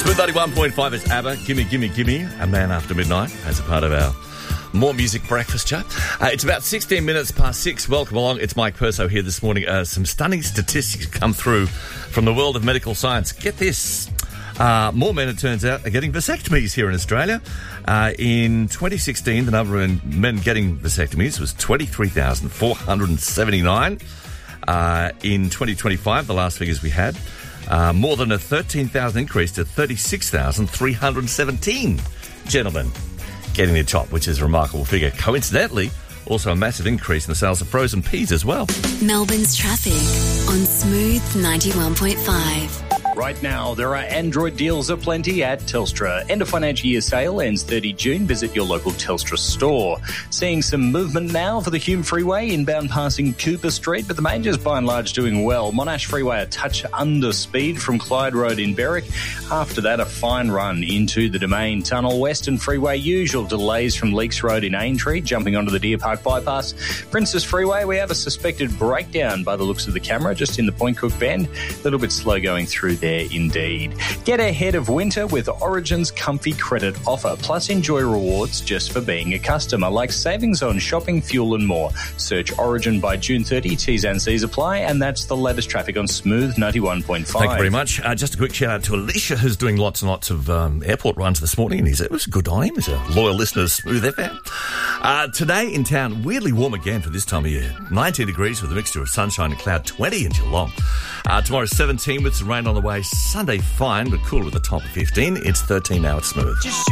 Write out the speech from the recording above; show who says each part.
Speaker 1: Smooth 91.5 is ABBA, Gimme, Gimme, Gimme, A Man After Midnight, as a part of our More Music Breakfast Show. It's about 16 minutes past 6. Welcome along. It's Mike Perso here this morning. Some stunning statistics come through from the world of medical science. Get this. More men, it turns out, are getting vasectomies here in Australia. In 2016, the number of men getting vasectomies was 23,479. In 2025, the last figures we had, more than a 13,000 increase to 36,317 gentlemen getting their top, which is a remarkable figure. Coincidentally, also a massive increase in the sales of frozen peas as well.
Speaker 2: Melbourne's traffic on Smooth 91.5.
Speaker 3: Right now, there are Android deals aplenty at Telstra. End of financial year sale ends 30 June. Visit your local Telstra store. Seeing some movement now for the Hume Freeway, inbound passing Cooper Street, but the majors by and large doing well. Monash Freeway a touch under speed from Clyde Road in Berwick. After that, a fine run into the Domain Tunnel. Western Freeway, usual delays from Leaks Road in Aintree, jumping onto the Deer Park bypass. Princess Freeway, we have a suspected breakdown by the looks of the camera, just in the Point Cook Bend. A little bit slow going through there. Indeed. Get ahead of winter with Origin's Comfy Credit offer, plus enjoy rewards just for being a customer, like savings on shopping, fuel and more. Search Origin by June 30, T's and C's apply, and that's the latest traffic on Smooth 91.5.
Speaker 1: Thank you very much. Just a quick shout out to Alicia, who's doing lots and lots of airport runs this morning, and it was good on him. He's a loyal listener of Smooth FM. Today in town, weirdly warm again for this time of year. 19 degrees with a mixture of sunshine and cloud, 20 in Geelong. Tomorrow 17 with some rain on the way. Sunday fine, but cool with a top of 15. It's 13 now at Smooth.